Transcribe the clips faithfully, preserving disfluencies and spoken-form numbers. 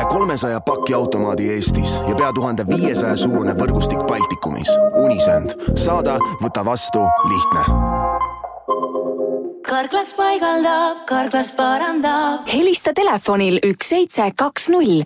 kolmesaja paki automaadi Eestis ja pea tuhande viiesaja suurune võrgustik Baltikumis. Unisend. Saada, võta vastu, lihtne. Karklas paigaldab, Karklas parandab. Helista telefonil üks seitse kaks null.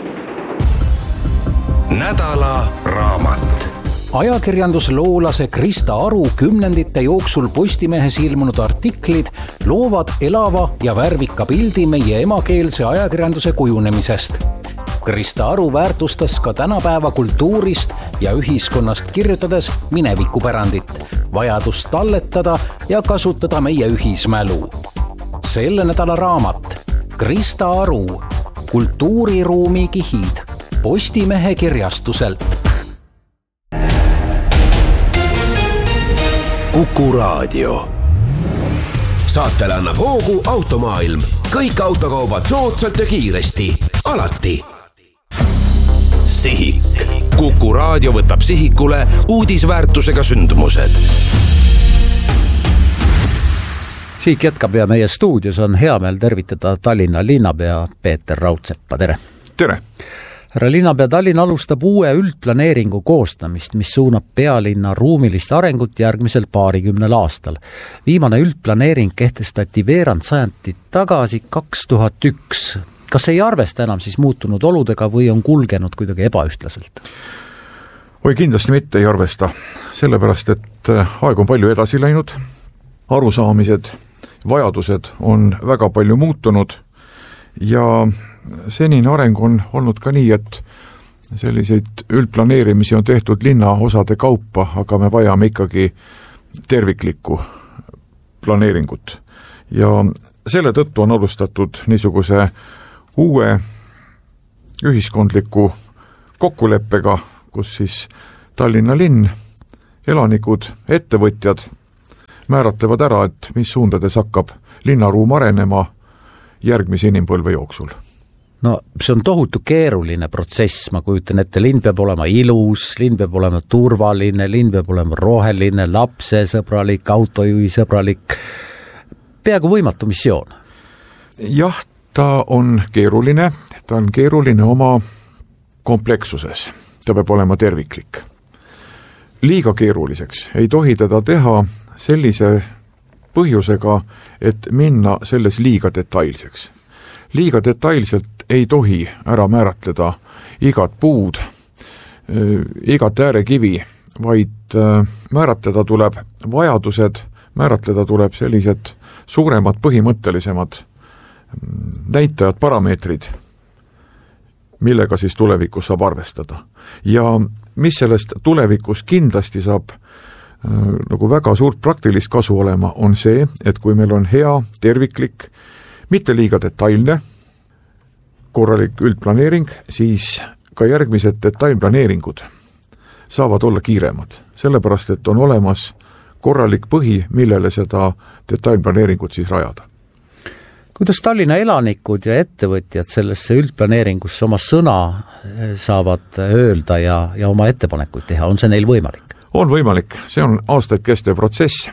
Nädala raamat. Ajakirjandusloolase Krista Aru kümnendite jooksul Postimehes ilmunud artiklid loovad elava ja värvika pildi meie emakeelse ajakirjanduse kujunemisest. Krista Aru väärtustas ka tänapäeva kultuurist ja ühiskonnast kirjutades minevikupärandit, vajadust talletada ja kasutada meie ühismälu. Selle nädala raamat Krista Aru, kultuuriruumi kihid, Postimehe kirjastuselt. Kuku Raadio. Saatele annab hoogu Automaailm. Kõik autokaubad soodsalt ja kiiresti. Alati. Sihik. Kuku Raadio võtab sihikule uudisväärtusega sündmused. Sihik jätkab ja meie stuudios on hea meel tervitada Tallinna linnapea Peeter Raudseppa. Tere! Tere! Härra linnapea, Tallinn alustab uue üldplaneeringu koostamist, mis suunab pealinna ruumilist arengut järgmisel paarikümnel aastal. Viimane üldplaneering kehtestati veerand sajantit tagasi kaks tuhat üks. Kas ei arvesta enam siis muutunud oludega või on kulgenud kuidagi ebaühtlaselt? Oi, kindlasti mitte ei arvesta, sellepärast et aeg on palju edasi läinud, arusaamised, vajadused on väga palju muutunud ja senine areng on olnud ka nii, et selliseid üldplaneerimisi on tehtud linnaosade kaupa, aga me vajame ikkagi terviklikku planeeringut. Ja selle tõttu on alustatud niisuguse uue ühiskondliku kokkuleppega, kus siis Tallinna linn, elanikud, ettevõtjad määratlevad ära, et mis suundades hakkab linnaruum arenema järgmise inimpõlve jooksul. No see on tohutu keeruline protsess, ma kujutan ette, linn peab olema ilus, linn peab olema turvaline, linn peab olema roheline, lapsesõbralik, autojuhisõbralik, peaaegu võimatu missioon. Jah, ta on keeruline, ta on keeruline oma komplekssuses, ta peab olema terviklik. Liiga keeruliseks ei tohi teda teha sellise põhjusega, et minna selles liiga detailseks. Liiga detailselt ei tohi ära määratleda igat puud, igat äärekivi, vaid määratleda tuleb vajadused, määratleda tuleb sellised suuremad põhimõttelisemad näitajad, parameetrid, millega siis tulevikus saab arvestada. Ja mis sellest tulevikus kindlasti saab nagu väga suurt praktilist kasu olema, on see, et kui meil on hea, terviklik, mitte liiga detailne, korralik üldplaneering, siis ka järgmised detailplaneeringud saavad olla kiiremad, sellepärast et on olemas korralik põhi, millele seda detailplaneeringut siis rajada. Kuidas Tallinna elanikud ja ettevõtjad sellesse üldplaneeringusse oma sõna saavad öelda ja, ja oma ettepanekuid teha? On see neil võimalik? On võimalik, see on aastaid kestev protsess.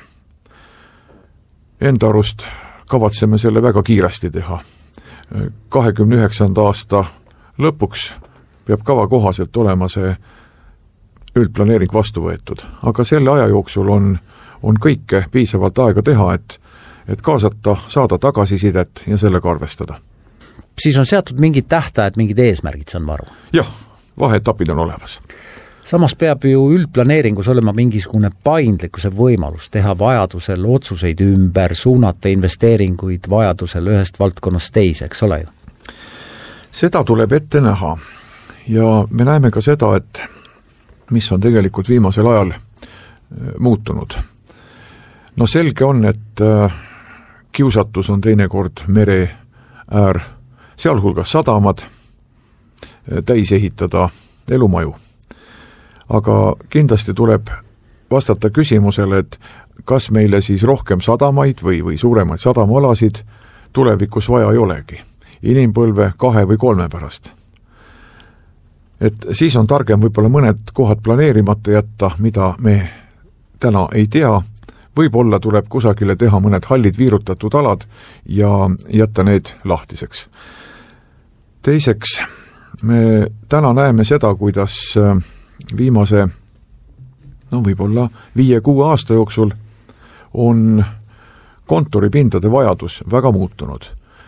Enda arust kavatseme selle väga kiiresti teha. kahekümne üheksanda aasta lõpuks peab kava kohaselt olema see üldplaneering vastu võetud, aga selle aja jooksul on, on kõike piisavalt aega teha, et, et kaasata, saada tagasisidet ja sellega arvestada. Siis on seatud mingid tähtajad, mingid eesmärgid, saan ma aru? Jah, vaheetapid on olemas. Samas peab ju üldplaneeringus olema mingisugune paindlikkuse võimalus teha vajadusel otsuseid ümber, suunata investeeringuid vajadusel ühest valdkonnast teise, eks ole ju? Seda tuleb ette näha ja me näeme ka seda, et mis on tegelikult viimasel ajal muutunud. No selge on, et kiusatus on teinekord mere äär, sealhulgas sadamad, täis ehitada elumaju. Aga kindlasti tuleb vastata küsimusele, et kas meile siis rohkem sadamaid või, või suuremaid sadamalasid tulevikus vaja ei olegi. Inimpõlve kahe või kolme pärast. Et siis on targem võib-olla mõned kohad planeerimata jätta, mida me täna ei tea. Võib-olla tuleb kusagile teha mõned hallid viirutatud alad ja jätta need lahtiseks. Teiseks me täna näeme seda, kuidas viimase no võib-olla viie-kuue aasta jooksul on kontoripindade vajadus väga muutunud.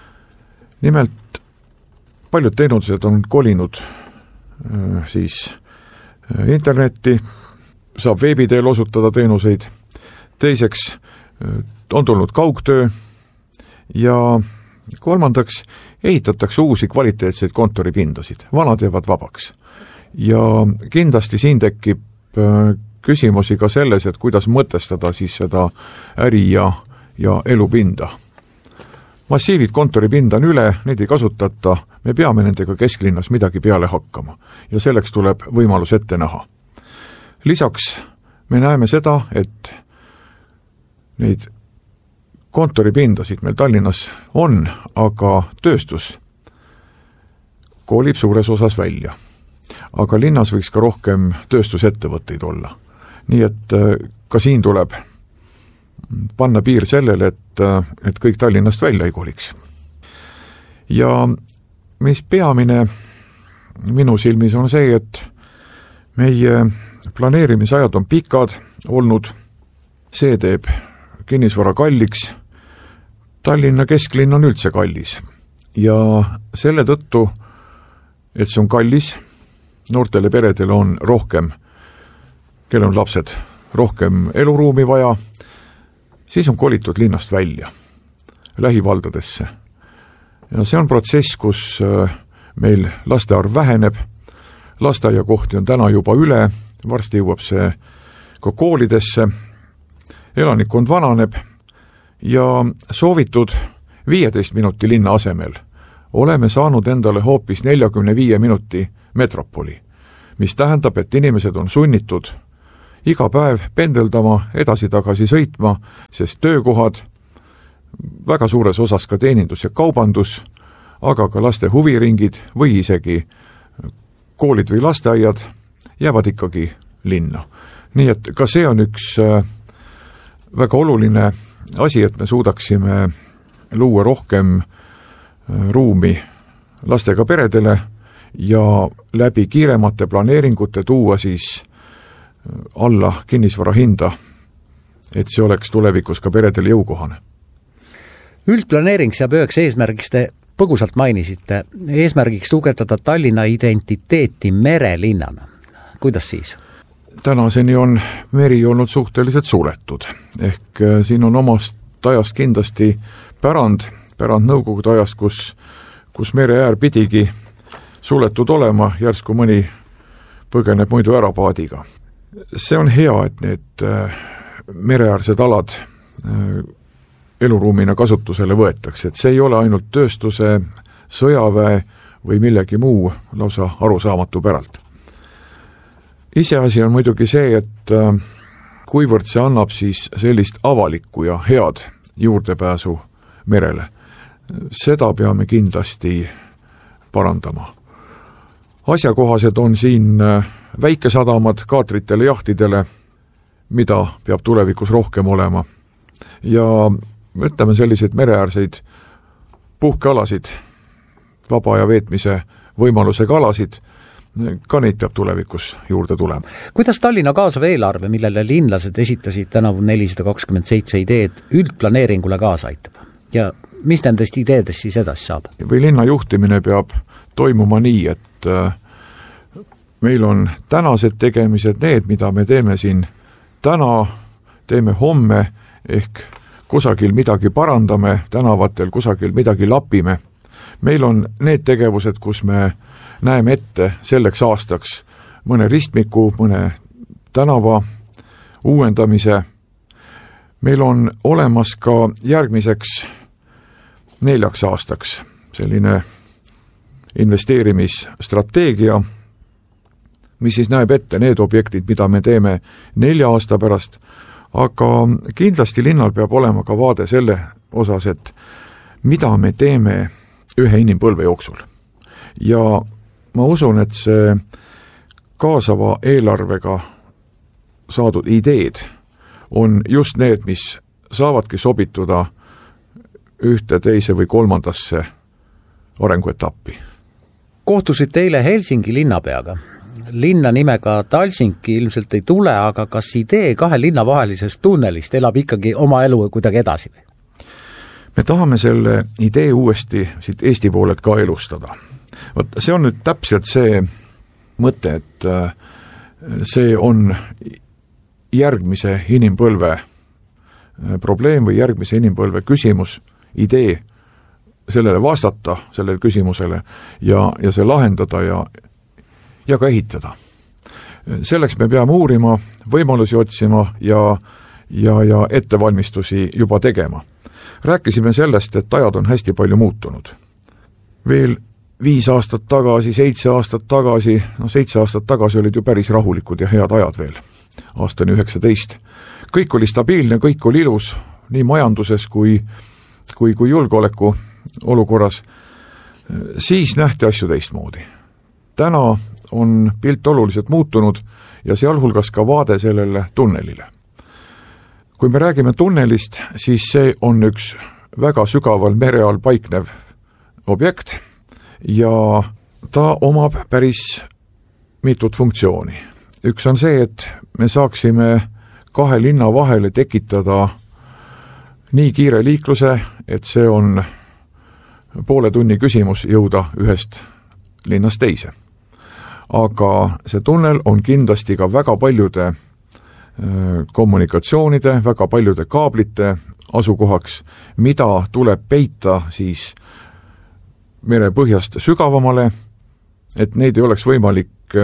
Nimelt paljud teenused on kolinud siis internetti, saab veebiteel osutada teenuseid, teiseks on tulnud kaugtöö ja kolmandaks ehitatakse uusi kvaliteetseid kontoripindasid, vanad jäävad vabaks. Ja kindlasti siin tekib küsimusi ka selles, et kuidas mõtestada siis seda äri ja, ja elupinda. Massiivid kontoripinda on üle, neid ei kasutata, me peame nendega kesklinnas midagi peale hakkama ja selleks tuleb võimalus ette näha. Lisaks me näeme seda, et neid kontoripindasid meil Tallinnas on, aga tööstus koolib suures osas välja. Aga linnas võiks ka rohkem tööstusettevõtteid olla. Nii et ka siin tuleb panna piir sellele, et, et kõik Tallinnast välja ei koliks. Ja mis peamine minu silmis on see, et meie planeerimisajad on pikad olnud, see teeb kinnisvara kalliks, Tallinna kesklinn on üldse kallis ja selle tõttu, et see on kallis, noortele peredele on rohkem, kellel on lapsed, rohkem eluruumi vaja, siis on kolitud linnast välja, lähivaldadesse. Ja see on protsess, kus meil laste arv väheneb, lasteaiakohti on täna juba üle, varsti jõuab see ka koolidesse, elanikkond vananeb ja soovitud viieteist minuti linna asemel oleme saanud endale hoopis neljakümne viie minuti metropoli, mis tähendab, et inimesed on sunnitud iga päev pendeldama, edasi-tagasi sõitma, sest töökohad, väga suures osas ka teenindus ja kaubandus, aga ka laste huviringid või isegi koolid või lasteaiad jäävad ikkagi linna. Nii et ka see on üks väga oluline asi, et me suudaksime luua rohkem ruumi lastega peredele ja läbi kiiremate planeeringute tuua siis alla kinnisvara hinda, et see oleks tulevikus ka peredele jõukohane. Üldplaneering saab üheks eesmärgiks, te põgusalt mainisite, eesmärgiks tugevdada Tallinna identiteeti merelinnana. Kuidas siis? Tänaseni on meri olnud suhteliselt suletud, ehk siin on omast ajast kindlasti pärand, pärand nõukogude ajast, kus, kus mere äär pidigi suletud olema, järsku mõni põgeneb muidu ära paadiga. See on hea, et need mereäärsed alad eluruumina kasutusele võetakse, et see ei ole ainult tööstuse, sõjaväe või millegi muu lausa arusaamatu päralt. Iseasi on muidugi see, et kuivõrd see annab siis sellist avalikku ja head juurdepääsu merele. Seda peame kindlasti parandama. Asjakohased on siin väikesadamad kaatritele, jahtidele, mida peab tulevikus rohkem olema. Ja ütleme selliseid mereäärseid puhkealasid, vaba aja veetmise võimalusega alasid, ka neid peab tulevikus juurde tulema. Kuidas Tallinna kaasav eelarve, millele linlased esitasid tänavu nelisada kakskümmend seitse ideed, üldplaneeringule kaasa aitab? Ja mis nendest ideedest siis edasi saab? Või linna juhtimine peab toimuma nii, et meil on tänased tegemised need, mida me teeme siin täna, teeme homme, ehk kusagil midagi parandame, tänavatel kusagil midagi lapime. Meil on need tegevused, kus me näeme ette selleks aastaks mõne ristmiku, mõne tänava uuendamise. Meil on olemas ka järgmiseks neljaks aastaks selline investeerimisstrateegia, mis siis näeb ette need objektid, mida me teeme nelja aasta pärast, aga kindlasti linnal peab olema ka vaade selle osas, et mida me teeme ühe inimpõlve jooksul. Ja ma usun, et see kaasava eelarvega saadud ideed on just need, mis saavadki sobituda ühte, teise või kolmandasse arenguetappi. kohtusite eile Helsingi linnapeaga. Linna nimega Talsinki ilmselt ei tule, aga kas idee kahe linna vahelisest tunnelist elab ikkagi oma elu kuidagi edasi? Me tahame selle idee uuesti siit Eesti poolelt ka elustada. Võt, see on nüüd täpselt see mõte, et see on järgmise inimpõlve probleem või järgmise inimpõlve küsimus, idee sellele vastata, sellele küsimusele ja, ja see lahendada ja, ja ka ehitada. Selleks me peame uurima, võimalusi otsima ja, ja, ja ettevalmistusi juba tegema. Rääkisime sellest, et ajad on hästi palju muutunud. Veel viis aastat tagasi, seitse aastat tagasi, no seitse aastat tagasi olid ju päris rahulikud ja head ajad veel, aastani üheksateist. Kõik oli stabiilne, kõik oli ilus, nii majanduses kui, kui, kui julgeoleku olukorras. Siis nähti asju teistmoodi. Täna on pilt oluliselt muutunud ja sealhulgas ka vaade sellele tunnelile. Kui me räägime tunnelist, siis see on üks väga sügaval mere all paiknev objekt ja ta omab päris mitut funktsiooni. Üks on see, et me saaksime kahe linna vahele tekitada nii kiire liikluse, et see on poole tunni küsimus jõuda ühest linnast teise. Aga see tunnel on kindlasti ka väga paljude kommunikatsioonide, väga paljude kaablite asukohaks, mida tuleb peita siis merepõhjast sügavamale, et neid ei oleks võimalik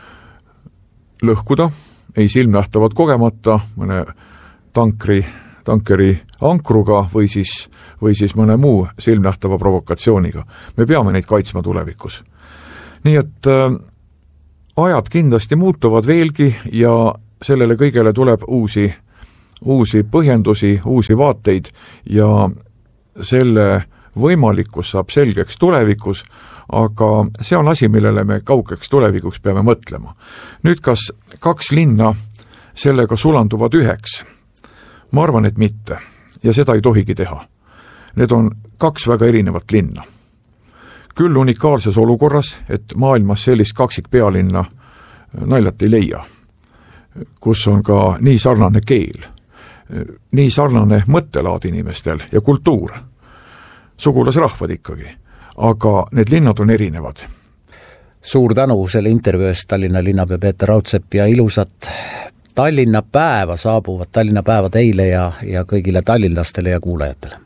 lõhkuda, ei silmnähtavad kogemata mõne tankri, tankeri ankruga või siis, või siis mõne muu silmnähtava provokatsiooniga. Me peame neid kaitsma tulevikus. Nii et äh, ajad kindlasti muutuvad veelgi ja sellele kõigele tuleb uusi, uusi põhjendusi, uusi vaateid ja selle võimalikkus saab selgeks tulevikus, aga see on asi, millele me kaugeks tulevikuks peame mõtlema. Nüüd, kas kaks linna sellega sulanduvad üheks? Ma arvan, et mitte. Ja seda ei tohigi teha. Need on kaks väga erinevat linna. Küll unikaalses olukorras, et maailmas sellist kaksik pealinna naljat ei leia, kus on ka nii sarnane keel, nii sarnane mõttelaad inimestel ja kultuur. Sugulasrahvad ikkagi, aga need linnad on erinevad. Suur tänu selle intervjuu eest, Tallinna linnapea Peeter Raudsepp, ja ilusat Tallinna päeva, saabuvad Tallinna päeva teile ja, ja kõigile tallinlastele ja kuulajatele.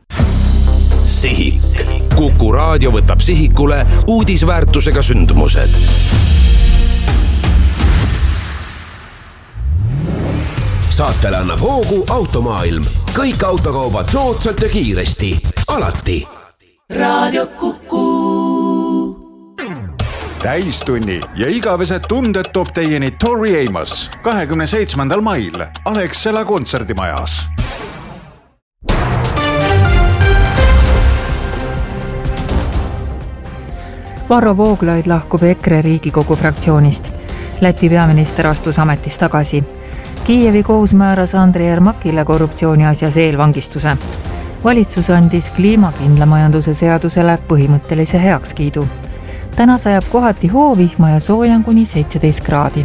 Sihik. Kuku raadio võtab sihikule uudisväärtusega sündmused. Saatele annab hoogu Automaailm. Kõik autokaubad soodsalt ja kiiresti. Alati. Raadio Kuku. Täistunni ja igavesed tunded toob teieni Tori Amos kahekümne seitsmendal mail Alexela kontserdimajas. Varro Vooglaid lahkub EKRE Riigikogu fraktsioonist. Läti peaminister astus ametist tagasi. Kiievi kohus määras Andrei Ermakile korruptsiooni asjas eelvangistuse. Valitsus andis kliimakindla majanduse seadusele põhimõttelise heakskiidu. Täna sajab kohati hoovihma ja soojan kuni seitseteist kraadi.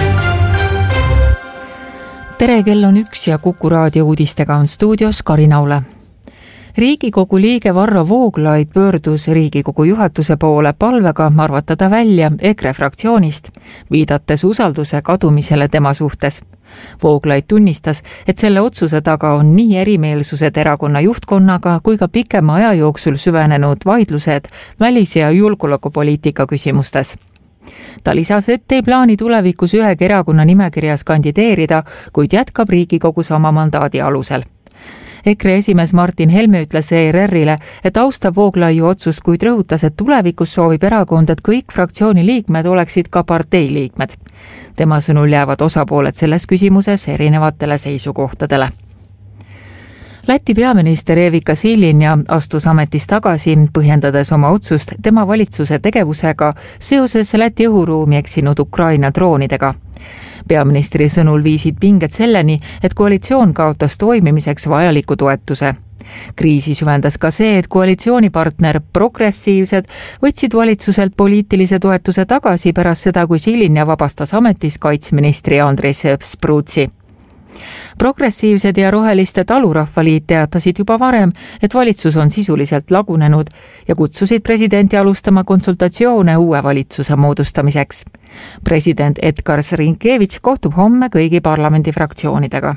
Tere, kell on üks ja Kuku raadio uudistega on stuudios Karin Aule. Riigikogu liige Varro Vooglaid pöördus Riigikogu juhatuse poole palvega arvatada välja EKRE fraktsioonist, viidates usalduse kadumisele tema suhtes. Vooglaid tunnistas, et selle otsuse taga on nii erimeelsused erakonna juhtkonnaga kui ka pikema aja jooksul süvenenud vaidlused välis- ja julgeolekupoliitika küsimustes. Ta lisas, et ei plaani tulevikus ühegi erakonna nimekirjas kandideerida, kuid jätkab Riigikogus oma mandaadi alusel. EKRE esimees Martin Helme ütles E R R-ile, et austab Vooglaiu otsust, kuid rõhutas, et tulevikus soovib erakond, et kõik fraktsiooni liikmed oleksid ka partei liikmed. Tema sõnul jäävad osapooled selles küsimuses erinevatele seisukohtadele. Läti peaminister Evika Silinja astus ametist tagasi, põhjendades oma otsust tema valitsuse tegevusega seoses Läti õhuruumi eksinud Ukraina droonidega. Peaministri sõnul viisid pinged selleni, et koalitsioon kaotas toimimiseks vajaliku toetuse. Kriisi süvendas ka see, et koalitsioonipartner progressiivsed võtsid valitsuselt poliitilise toetuse tagasi pärast seda, kui Silinja vabastas ametis kaitsministri Andres Sprutsi. Progressiivsed ja roheliste talurahvaliit teatasid juba varem, et valitsus on sisuliselt lagunenud ja kutsusid presidenti alustama konsultatsioone uue valitsuse moodustamiseks. President Edgar Rinkevitš kohtub homme kõigi parlamendifraktsioonidega.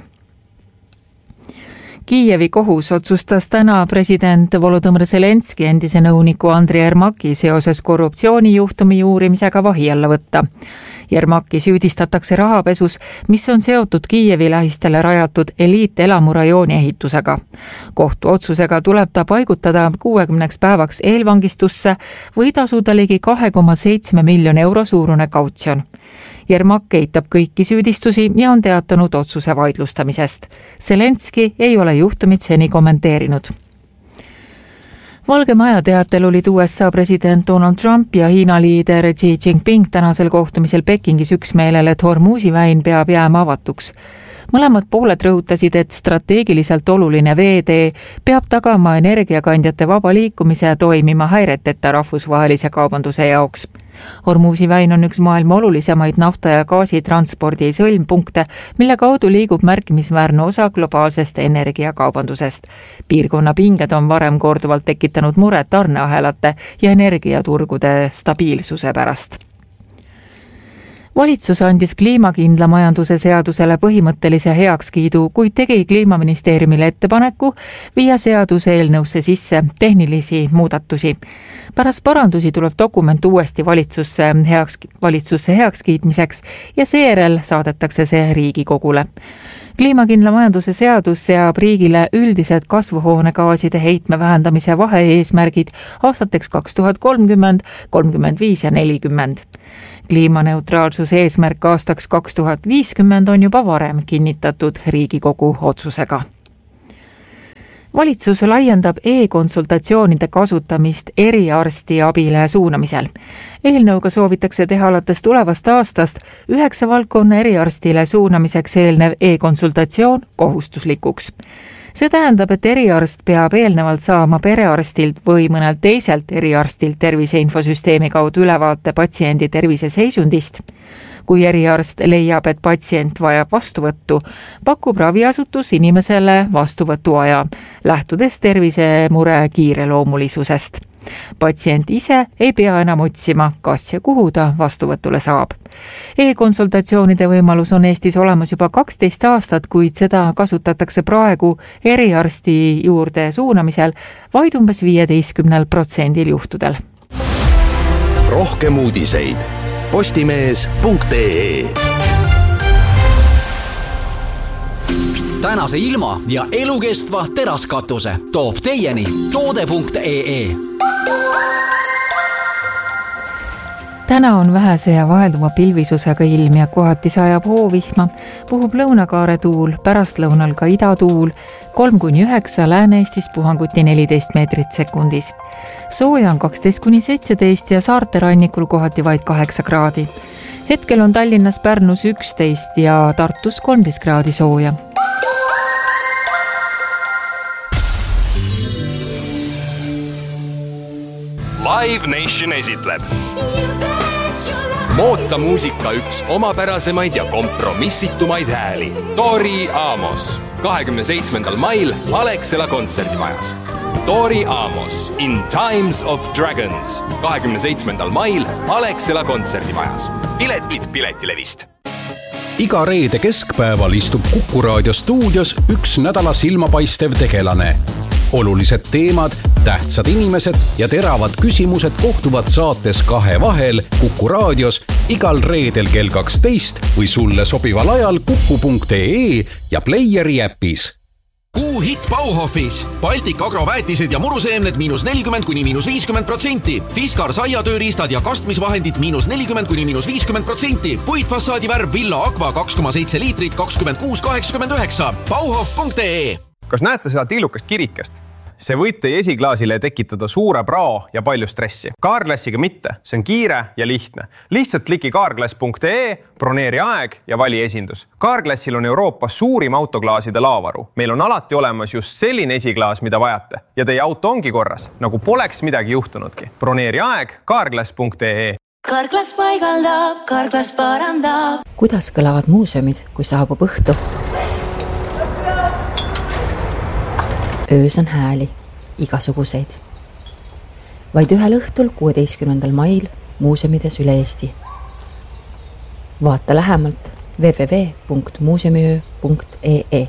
Kiievi kohus otsustas täna president Volodõmõr Zelenski endise nõuniku Andrei Jermaki seoses korruptsioonijuhtumi uurimisega vahi alla võtta. Jermaki süüdistatakse rahapesus, mis on seotud Kiievi lähistele rajatud eliitelamurajooni ehitusega. Kohtu otsusega tuleb ta paigutada kuuekümneks päevaks eelvangistusse või tasuda ligi kahe koma seitse miljoni euro suurune kautsjon. Jermak eitab kõiki süüdistusi ja on teatanud otsuse vaidlustamisest. Zelenski ei ole juhtumit seni kommenteerinud. Valge Maja teatel olid U S A president Donald Trump ja Hiina liider Xi Jinping tänasel kohtumisel Pekingis üksmeelel, et Hormuzi väin peab jääma avatuks. Mõlemad pooled rõhutasid, et strateegiliselt oluline veetee peab tagama energiakandjate vaba liikumise toimima häireteta rahvusvahelise kaubanduse jaoks. Hormuzi väin on üks maailma olulisemaid nafta ja gaasi transpordi sõlmpunkte, mille kaudu liigub märkimisväärne osa globaalsest energiakaubandusest. Piirkonna pinged on varem korduvalt tekitanud muret tarneahelate ja energiaturgude stabiilsuse pärast. Valitsus andis kliimakindla majanduse seadusele põhimõttelise heakskiidu, kuid tegi Kliimaministeeriumile ettepaneku viia seaduse eelnõusse sisse tehnilisi muudatusi. Pärast parandusi tuleb dokument uuesti valitsusse heaks, valitsusse heakskiitmiseks ja seejärel saadetakse see Riigikogule. Kliimakindla majanduse seadus seab riigile üldised kasvuhoonegaaside heitme vähendamise vahe-eesmärgid aastateks kaks tuhat kolmkümmend, kolmkümmend viis ja nelikümmend. Kliimaneutraalsuse eesmärk aastaks kaks tuhat viiskümmend on juba varem kinnitatud Riigikogu otsusega. Valitsus laiendab e-konsultatsioonide kasutamist eriarsti abile suunamisel. Eelnõuga soovitakse teha alates tulevast aastast üheksa valdkonna eriarstile suunamiseks eelnev e-konsultatsioon kohustuslikuks. See tähendab, et eriarst peab eelnevalt saama perearstilt või mõnelt teiselt eriarstilt terviseinfosüsteemi kaudu ülevaate patsiendi terviseseisundist. Kui eriarst leiab, et patsient vajab vastuvõttu, pakub raviasutus inimesele vastuvõtu aja, lähtudes tervisemure kiireloomulisusest. Patsient ise ei pea enam otsima, kas ja kuhu ta vastuvõtule saab. E-konsultatsioonide võimalus on Eestis olemas juba kaksteist aastat, kuid seda kasutatakse praegu eriarsti juurde suunamisel vaid umbes viieteistkümnel protsendil juhtudel. Rohkem uudiseid postimees punkt ee. Tänase ilma ja elukestva teraskatuse toob teieni toode punkt ee. Täna on vähese ja vahelduva pilvisusega ilm ja kohati sajab hoovihma, puhub lõunakaare tuul, pärastlõunal ka idatuul, kolm kuni üheksa, Lääne-Eestis puhanguti neliteist meetrit sekundis. Sooja on kaksteist kuni seitseteist ja saarte rannikul kohati vaid kaheksa kraadi. Hetkel on Tallinnas, Pärnus üksteist ja Tartus kolmteist kraadi sooja. Live Nation esitleb moodsa muusika üks omapärasemaid ja kompromissitumaid hääli. Tori Amos kahekümne seitsmendal mail Alexela kontserdimajas. Tori Amos in Times of Dragons kahekümne seitsmendal mail Alexela kontserdimajas. Piletid Piletilevist. Iga reede keskpäeval istub Kuku Raadio stuudios üks nädala silmapaistev tegelane. Olulised teemad, tähtsad inimesed ja teravad küsimused kohtuvad saates Kahe vahel Kuku Raadios igal reedel kell kaksteist või sulle sobival ajal kuku punkt ee ja Playeri äpis. Kuu hitt Bauhofis. Baltic Agro väetised ja muruseemned miinus nelikümmend kuni miinus viiskümmend protsenti. Fiskar saiatööriistad ja kastmisvahendid miinus nelikümmend kuni miinus viiskümmend protsenti. Puitfassaadi värv Villa Aqua kaks koma seitse liitrit kakskümmend kuus kaheksakümmend üheksa. Bauhof punkt ee. Kas näete seda tillukast kirikest? See võib teie esiklaasile tekitada suure prao ja palju stressi. Carglassiga mitte, see on kiire ja lihtne. Lihtsalt kliki carglass punkt ee, broneeri aeg ja vali esindus. Carglassil on Euroopas suurim autoklaaside laavaru. Meil on alati olemas just selline esiklaas, mida vajate. Ja teie auto ongi korras, nagu poleks midagi juhtunudki. Broneeri aeg carglass punkt ee. Carglass paigaldab, Carglass parandab. Kuidas kõlavad muuseumid, kui saabub õhtu? Öös on hääli, igasuguseid. Vaid ühel õhtul kuueteistkümnendal mail muuseumides üle Eesti. Vaata lähemalt w w w punkt muuseumiöö punkt ee.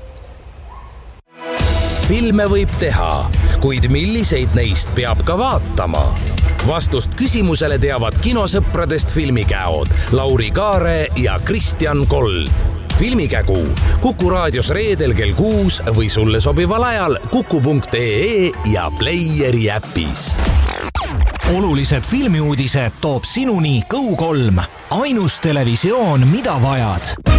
Filme võib teha, kuid milliseid neist peab ka vaatama? Vastust küsimusele teavad kinosõpradest filmikäod Lauri Kaare ja Kristjan Kold. Filmikägu Kuku raadios reedel kell kuus või sulle sobival ajal kuku punkt ee ja Playeri äpis. Olulised filmiuudised toob sinuni Go kolm. Ainus televisioon, mida vajad.